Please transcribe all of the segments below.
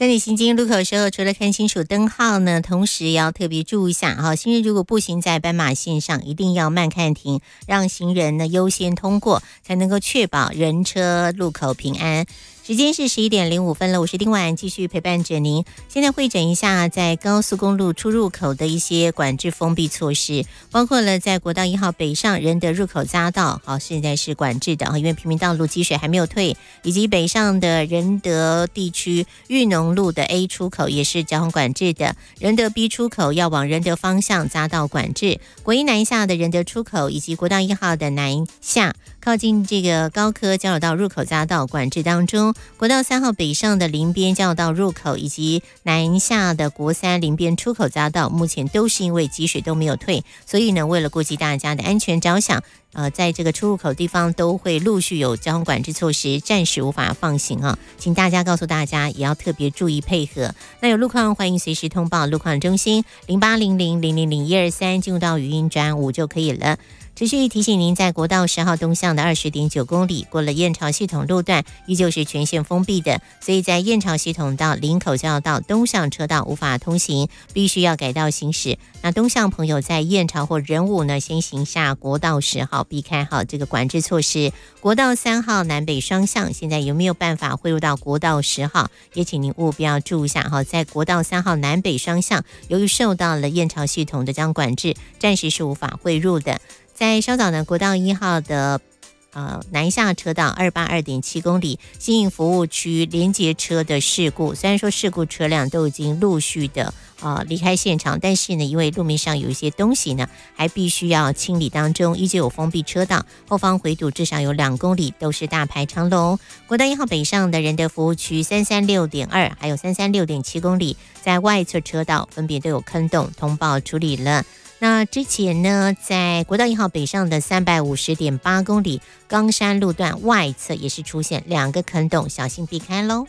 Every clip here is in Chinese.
在你行经路口的时候，除了看清楚灯号呢，同时也要特别注意一下哈。行人如果步行在斑马线上，一定要慢看停，让行人呢优先通过，才能够确保人车路口平安。时间是11:05了，我是丁婉，继续陪伴着您。现在会诊一下在高速公路出入口的一些管制封闭措施，包括了在国道1号北上仁德入口匝道，好，现在是管制的，因为平民道路积水还没有退，以及北上的仁德地区裕农路的 A 出口也是交通管制的，仁德 B 出口要往仁德方向匝道管制，国一南下的仁德出口以及国道1号的南下靠近这个高科交流道入口匝道管制当中。国道3号北上的林边交流道入口以及南下的国3林边出口匝道，目前都是因为积水都没有退，所以呢，为了顾及大家的安全着想，在这个出入口地方都会陆续有交通管制措施，暂时无法放行啊，请大家告诉大家，也要特别注意配合。那有路况欢迎随时通报路况中心0800000123，进入到语音转5就可以了。持续提醒您，在国道10号东向的20.9公里过了燕巢系统路段，依旧是全线封闭的，所以在燕巢系统到林口交流道东向车道无法通行，必须要改道行驶。那东向朋友在燕巢或仁武呢，先行下国道10号，避开好这个管制措施。国道3号南北双向，现在有没有办法汇入到国道10号？也请您务必要注意一下哈，在国道3号南北双向，由于受到了燕巢系统的这样管制，暂时是无法汇入的。在稍早呢，国道1号的南下车道282.7公里新营服务区连接车的事故，虽然说事故车辆都已经陆续的离开现场，但是呢，因为路面上有一些东西呢，还必须要清理当中，依旧有封闭车道，后方回堵至少有2公里，都是大排长龙。国道1号北上的仁德服务区336.2还有336.7公里，在外侧车道分别都有坑洞，通报处理了。那之前呢，在国道1号北上的350.8公里冈山路段外侧也是出现2个坑洞，小心避开咯。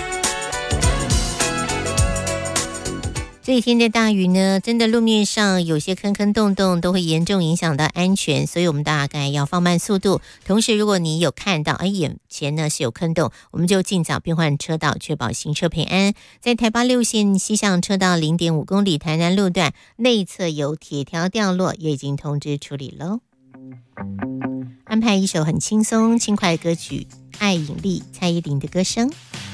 这几天的大雨呢，真的路面上有些坑坑洞洞都会严重影响到安全，所以我们大概要放慢速度。同时，如果你有看到眼前呢是有坑洞，我们就尽早变换车道，确保行车平安。在台八6线西向车道0.5公里台南路段内侧有铁条掉落，也已经通知处理了。安排一首很轻松轻快的歌曲《爱引力》，蔡依林的歌声。